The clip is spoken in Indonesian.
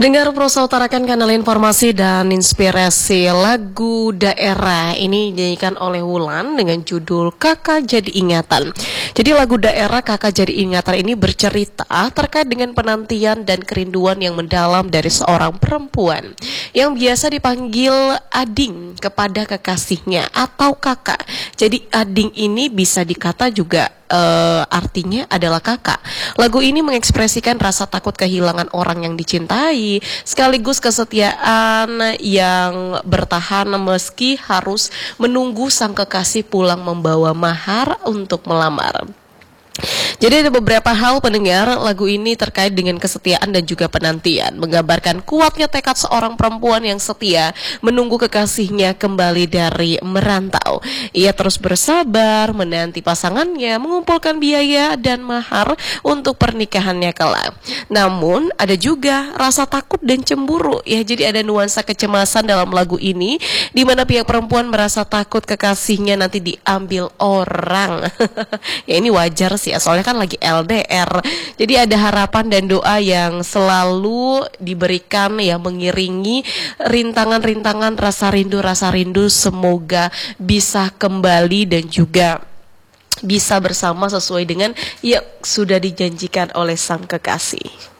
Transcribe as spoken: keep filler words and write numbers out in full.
Pendengar Prosa utarakan kanal informasi dan inspirasi lagu daerah ini dinyanyikan oleh Wulan dengan judul Kakak Jadi Ingatan. Jadi lagu daerah Kakak Jadi Ingatan ini bercerita terkait dengan penantian dan kerinduan yang mendalam dari seorang perempuan yang biasa dipanggil ading kepada kekasihnya atau kakak. Jadi ading ini bisa dikata juga uh, artinya adalah kakak. Lagu ini mengekspresikan rasa takut kehilangan orang yang dicintai, sekaligus kesetiaan yang bertahan meski harus menunggu sang kekasih pulang membawa mahar untuk melamar. Jadi ada beberapa hal pendengar lagu ini terkait dengan kesetiaan dan juga penantian, menggambarkan kuatnya tekad seorang perempuan yang setia menunggu kekasihnya kembali dari merantau. Ia terus bersabar menanti pasangannya mengumpulkan biaya dan mahar untuk pernikahannya kelak. Namun ada juga rasa takut dan cemburu ya. Jadi ada nuansa kecemasan dalam lagu ini di mana pihak perempuan merasa takut kekasihnya nanti diambil orang. Ya ini wajar sih, soalnya kan lagi L D R. Jadi ada harapan dan doa yang selalu diberikan ya, mengiringi rintangan-rintangan rasa rindu rasa rindu semoga bisa kembali dan juga bisa bersama sesuai dengan yang sudah dijanjikan oleh sang kekasih.